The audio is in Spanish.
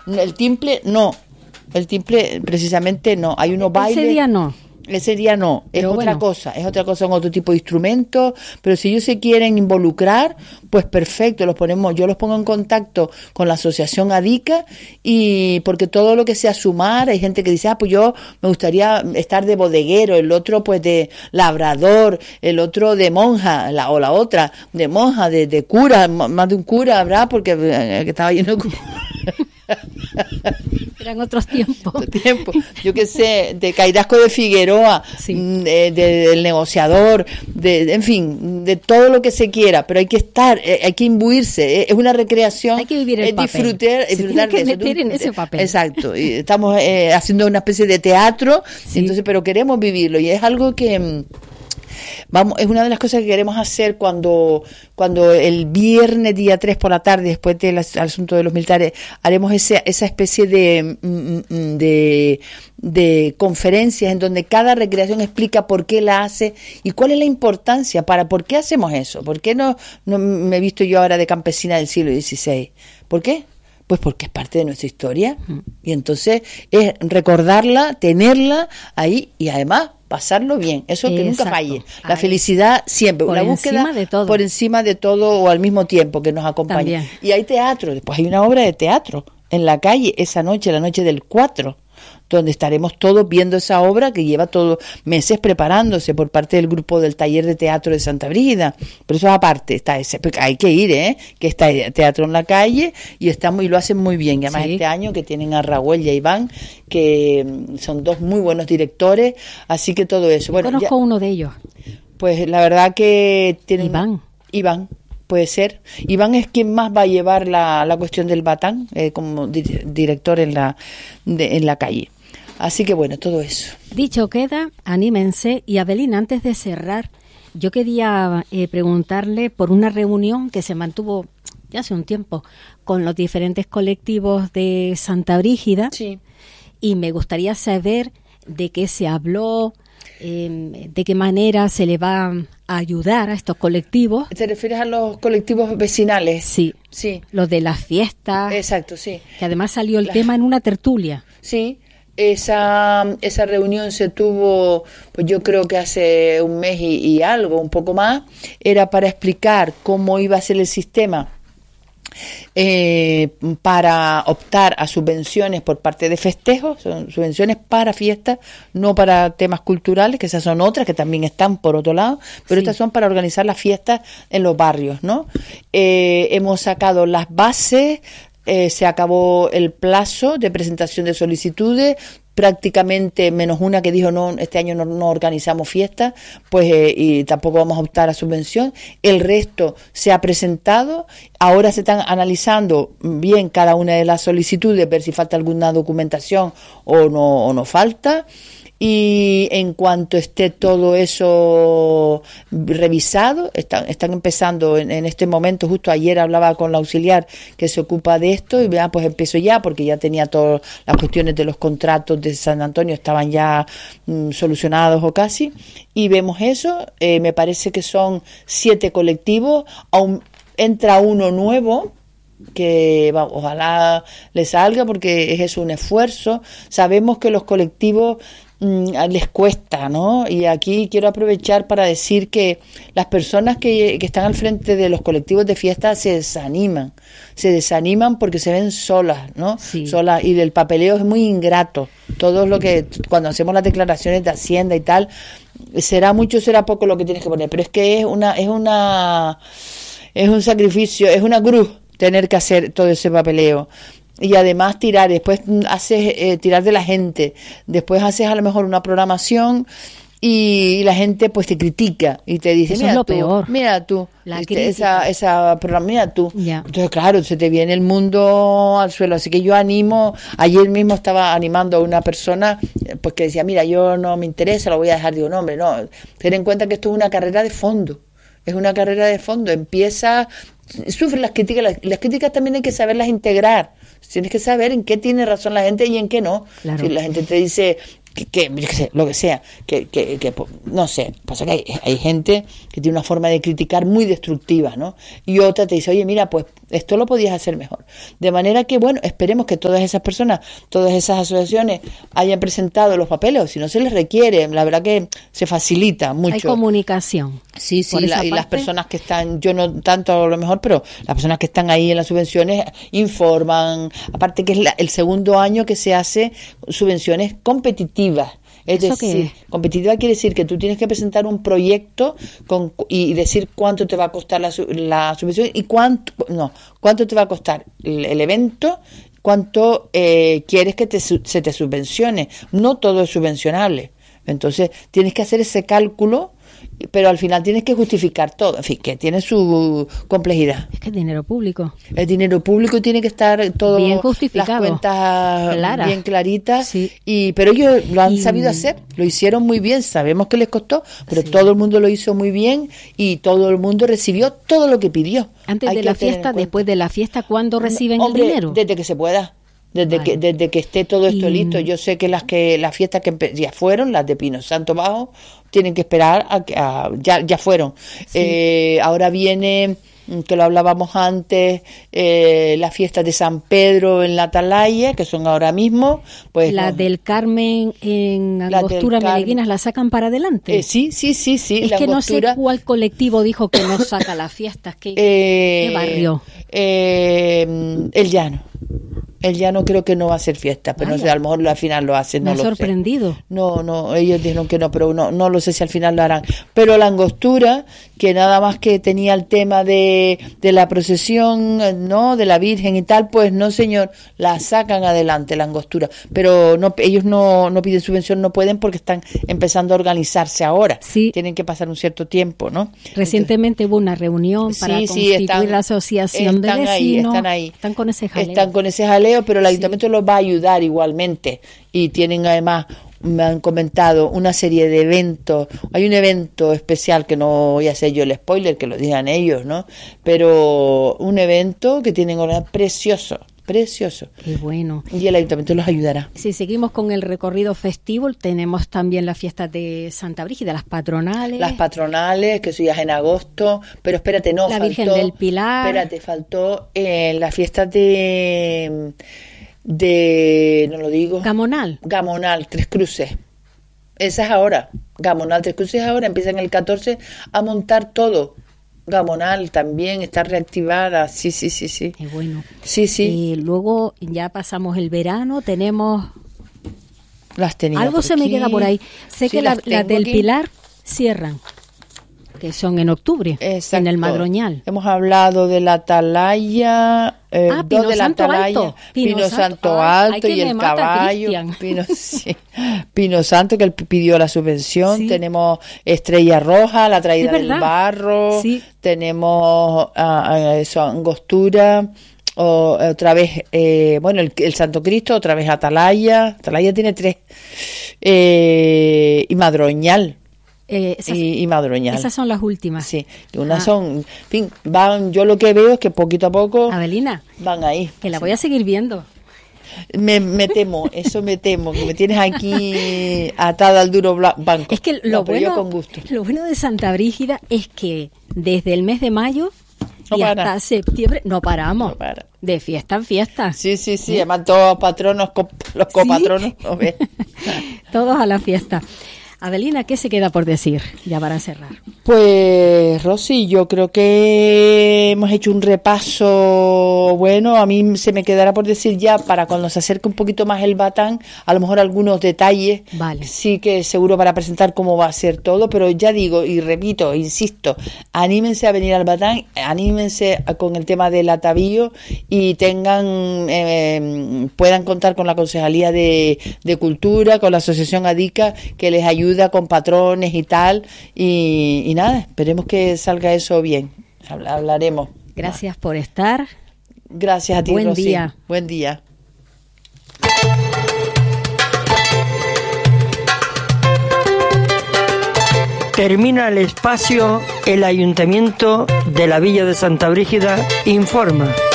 El timple no. El timple precisamente no. Hay unos bailes. Ese día no. Ese día no, es otra cosa, son otro tipo de instrumentos, pero si ellos se quieren involucrar, pues perfecto, yo los pongo en contacto con la asociación ADICA, y porque todo lo que sea sumar, hay gente que dice, pues yo me gustaría estar de bodeguero, el otro pues de labrador, el otro de monja, o la otra de monja, de cura, más de un cura habrá, porque estaba lleno de eran otros tiempos. Yo qué sé, de Cairasco de Figueroa, sí. Del negociador, en fin, de todo lo que se quiera, pero hay que estar, hay que imbuirse, es una recreación, hay que vivir el papel, disfrutar que de meter en ese papel. Exacto, y estamos haciendo una especie de teatro, sí. Entonces, pero queremos vivirlo, y es algo que es una de las cosas que queremos hacer cuando el viernes día 3 por la tarde, después del asunto de los militares, haremos esa especie de conferencias en donde cada recreación explica por qué la hace y cuál es la importancia, por qué hacemos eso, por qué no me he visto yo ahora de campesina del siglo XVI, ¿por qué? Pues porque es parte de nuestra historia, y entonces es recordarla, tenerla ahí, y además pasarlo bien, eso que nunca falle, la felicidad siempre, la búsqueda por encima de todo o al mismo tiempo que nos acompaña. También. Y hay teatro, después hay una obra de teatro en la calle esa noche, la noche del 4, donde estaremos todos viendo esa obra que lleva todos meses preparándose por parte del grupo del taller de teatro de Santa Brígida, pero eso aparte, hay que ir, que está teatro en la calle y lo hacen muy bien, y además sí. Este año que tienen a Raúl y a Iván, que son dos muy buenos directores, así que todo eso. Bueno, conozco uno de ellos. Pues la verdad que tienen... Iván. Puede ser. Iván es quien más va a llevar la cuestión del batán como director en la calle. Así que bueno, todo eso. Dicho queda, anímense. Y Abelín, antes de cerrar, yo quería preguntarle por una reunión que se mantuvo ya hace un tiempo con los diferentes colectivos de Santa Brígida. Sí. Y me gustaría saber de qué se habló, de qué manera se le va a ayudar a estos colectivos. ¿Te refieres a los colectivos vecinales? Sí. Los de las fiestas. Exacto, sí. Que además salió el tema en una tertulia. Sí. Esa reunión se tuvo, pues yo creo que hace un mes y algo, un poco más, era para explicar cómo iba a ser el sistema para optar a subvenciones por parte de festejos, son subvenciones para fiestas, no para temas culturales, que esas son otras que también están por otro lado, pero sí. Estas son para organizar las fiestas en los barrios, ¿no? Hemos sacado las bases. Se acabó el plazo de presentación de solicitudes, prácticamente menos una que dijo no, este año no organizamos fiestas, pues y tampoco vamos a optar a subvención. El resto se ha presentado, ahora se están analizando bien cada una de las solicitudes, ver si falta alguna documentación o no falta. Y en cuanto esté todo eso revisado, están empezando en este momento, justo ayer hablaba con la auxiliar que se ocupa de esto, y pues empiezo ya, porque ya tenía todas las cuestiones de los contratos de San Antonio, estaban ya solucionados o casi, y vemos eso. Me parece que son 7 colectivos, entra uno nuevo, que ojalá le salga, porque es eso, un esfuerzo. Sabemos que los colectivos les cuesta, ¿no? Y aquí quiero aprovechar para decir que las personas que están al frente de los colectivos de fiesta se desaniman porque se ven solas, ¿no? Sí. Solas, y el papeleo es muy ingrato. Todo lo que, cuando hacemos las declaraciones de Hacienda y tal, será mucho, será poco lo que tienes que poner, pero es que es un sacrificio, es una cruz tener que hacer todo ese papeleo. Y además después haces tirar de la gente, después haces a lo mejor una programación y la gente pues te critica y te dice, mira tú, esa programa, mira tú. Yeah. Entonces claro, se te viene el mundo al suelo, así que yo animo, ayer mismo estaba animando a una persona pues que decía, mira, yo no me interesa, lo voy a dejar, digo, no hombre, no, ten en cuenta que esto es una carrera de fondo. Sufre las críticas también hay que saberlas integrar. Tienes que saber en qué tiene razón la gente y en qué no. Claro. Si la gente te dice yo qué sé, lo que sea, que no sé, pasa que hay gente que tiene una forma de criticar muy destructiva, ¿no? Y otra te dice, oye, mira, pues esto lo podías hacer mejor. De manera que, bueno, esperemos que todas esas personas, todas esas asociaciones hayan presentado los papeles, o si no se les requiere, la verdad que se facilita mucho. Hay comunicación. Sí, y las personas que están, yo no tanto a lo mejor, pero las personas que están ahí en las subvenciones informan, aparte que es el segundo año que se hace subvenciones competitivas. Es decir, competitiva quiere decir que tú tienes que presentar un proyecto y decir cuánto te va a costar la subvención y cuánto te va a costar el evento, cuánto quieres que se te subvencione. No todo es subvencionable. Entonces tienes que hacer ese cálculo, pero al final tienes que justificar todo, en fin, que tiene su complejidad. Es que es dinero público. El dinero público tiene que estar todo bien justificado, las cuentas bien claritas, sí. Pero ellos lo han sabido hacer, lo hicieron muy bien, sabemos que les costó, pero todo el mundo lo hizo muy bien y todo el mundo recibió todo lo que pidió. Antes de la fiesta, después de la fiesta, ¿cuándo reciben el dinero? Desde que se pueda. Desde que esté todo esto listo. Yo sé que las fiestas que ya fueron, las de Pino Santo Bajo, tienen que esperar ya fueron. Sí. Ahora viene, que lo hablábamos antes, las fiestas de San Pedro en la Atalaya, que son ahora mismo. Pues la del Carmen en Angostura Meleguinas, ¿la sacan para adelante? Sí. Es que no sé cuál colectivo dijo que no saca las fiestas. ¿Qué barrio? El Llano. El Llano creo que no va a hacer fiesta, pero no sé, a lo mejor al final lo hacen, no lo sé. Me ha sorprendido. No, ellos dijeron que no, pero no lo sé si al final lo harán. Pero la Angostura, que nada más que tenía el tema de la procesión, ¿no?, de la Virgen y tal, pues no, señor, la sacan adelante la Angostura. Pero ellos no piden subvención, no pueden porque están empezando a organizarse ahora. Sí. Tienen que pasar un cierto tiempo, ¿no? Recientemente hubo una reunión para constituir la asociación de vecinos. Están ahí. Están con ese jaleo. Están con ese jaleo, pero el ayuntamiento los va a ayudar igualmente y tienen además, me han comentado, una serie de eventos. Hay un evento especial que no voy a hacer yo el spoiler, que lo digan ellos, ¿no? Pero un evento que tienen ahora precioso. Qué bueno. Y el ayuntamiento los ayudará. Si seguimos con el recorrido festivo, tenemos también las fiestas de Santa Brígida, las patronales. Las patronales, que eso ya es en agosto, pero espérate, no, la Virgen del Pilar. Espérate, faltó las fiestas de no lo digo. Gamonal, Tres Cruces. Esa es ahora. Gamonal, Tres Cruces ahora, empiezan el 14 a montar todo. Gamonal también está reactivada, sí. Qué bueno. Sí. Luego ya pasamos el verano, tenemos... Las tenía algo se me queda por ahí. Sé que las del Pilar cierran, que son en octubre, en el Madroñal. Hemos hablado de la Atalaya, Pino Santo Alto. Pino Santo Alto y el Caballo. Pino Santo, que él pidió la subvención. Sí. Tenemos Estrella Roja, la traída del barro. Sí. Tenemos Angostura. Otra vez, el Santo Cristo, otra vez Atalaya. Atalaya tiene 3. Y Madroñal. Y Madroñal. Esas son las últimas. Sí, unas son, en fin, van, yo lo que veo es que poquito a poco Avelina, van ahí. Que la voy a seguir viendo. Me temo, que me tienes aquí atada al duro banco. Es que lo bueno de Santa Brígida es que desde el mes de mayo hasta septiembre no paramos. De fiesta en fiesta. Sí. Además todos patronos, los copatronos. ¿Sí? Todos a la fiesta. Adelina, ¿qué se queda por decir ya para cerrar? Pues, Rosy, yo creo que hemos hecho un repaso bueno. A mí se me quedará por decir ya, para cuando se acerque un poquito más el Batán, a lo mejor algunos detalles. Vale. Sí que seguro para presentar cómo va a ser todo, pero ya digo y repito, insisto, anímense a venir al Batán, anímense con el tema del atavío y puedan contar con la Concejalía de Cultura, con la Asociación ADICA, que les ayuda con patrones y tal, y nada, esperemos que salga eso bien. Hablaremos. Gracias por estar. Gracias a ti, Rosy. Buen día. Termina el espacio. El Ayuntamiento de la Villa de Santa Brígida informa.